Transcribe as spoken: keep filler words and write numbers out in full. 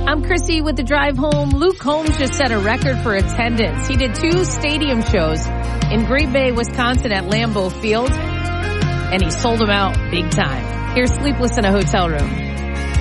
I'm Chrissy with the drive home. Luke Combs just set a record for attendance. He did two stadium shows in Green Bay, Wisconsin at Lambeau Field, and he sold them out big time. Here's Sleepless in a Hotel Room.